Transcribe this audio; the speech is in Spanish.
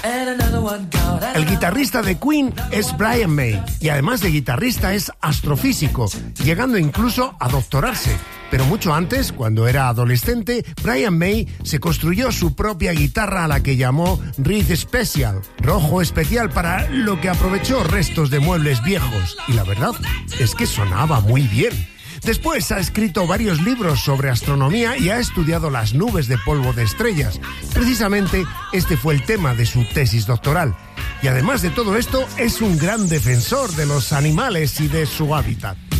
El guitarrista de Queen es Brian May y además de guitarrista es astrofísico, llegando incluso a doctorarse. Pero mucho antes, cuando era adolescente, Brian May se construyó su propia guitarra a la que llamó Red Special, rojo especial, para lo que aprovechó restos de muebles viejos. Y la verdad es que sonaba muy bien. Después ha escrito varios libros sobre astronomía y ha estudiado las nubes de polvo de estrellas. Precisamente este fue el tema de su tesis doctoral. Y además de todo esto, es un gran defensor de los animales y de su hábitat.